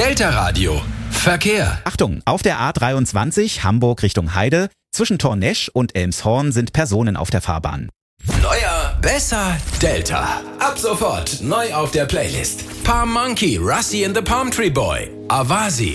Delta Radio. Verkehr. Achtung, auf der A23 Hamburg Richtung Heide zwischen Tornesch und Elmshorn sind Personen auf der Fahrbahn. Neuer, besser, Delta. Ab sofort neu auf der Playlist. Palm Monkey, Rusty and the Palm Tree Boy, Avasi,